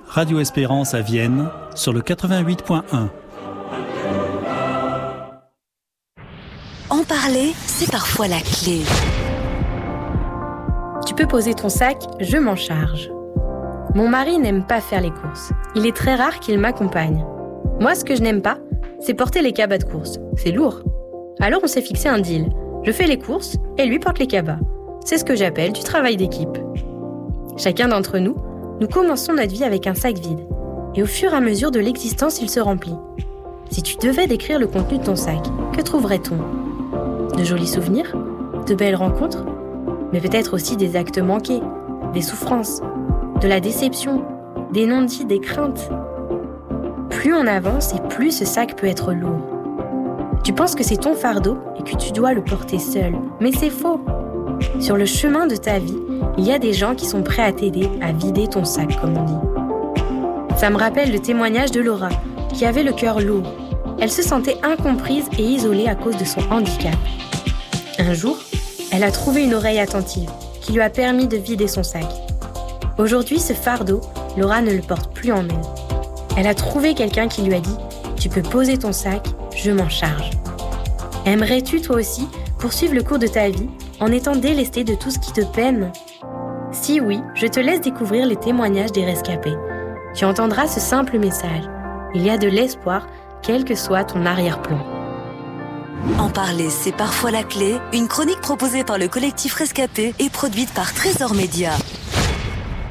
Radio Espérance à Vienne, sur le 88.1. En parler, c'est parfois la clé. Tu peux poser ton sac, je m'en charge. Mon mari n'aime pas faire les courses. Il est très rare qu'il m'accompagne. Moi, ce que je n'aime pas, c'est porter les cabas de course. C'est lourd. Alors on s'est fixé un deal. Je fais les courses et lui porte les cabas. C'est ce que j'appelle du travail d'équipe. Chacun d'entre nous, nous commençons notre vie avec un sac vide. Et au fur et à mesure de l'existence, il se remplit. Si tu devais décrire le contenu de ton sac, que trouverait-on ? De jolis souvenirs ? De belles rencontres ? Mais peut-être aussi des actes manqués, des souffrances, de la déception, des non-dits, des craintes. Plus on avance et plus ce sac peut être lourd. Tu penses que c'est ton fardeau et que tu dois le porter seul, mais c'est faux. Sur le chemin de ta vie, il y a des gens qui sont prêts à t'aider à vider ton sac, comme on dit. Ça me rappelle le témoignage de Laura, qui avait le cœur lourd. Elle se sentait incomprise et isolée à cause de son handicap. Un jour, elle a trouvé une oreille attentive qui lui a permis de vider son sac. Aujourd'hui, ce fardeau, Laura ne le porte plus en elle. Elle a trouvé quelqu'un qui lui a dit « Tu peux poser ton sac, je m'en charge ». Aimerais-tu toi aussi poursuivre le cours de ta vie en étant délestée de tout ce qui te peine ? Si oui, je te laisse découvrir les témoignages des rescapés. Tu entendras ce simple message. Il y a de l'espoir, quel que soit ton arrière-plan. En parler, c'est parfois la clé. Une chronique proposée par le collectif Rescapé et produite par Trésor Média.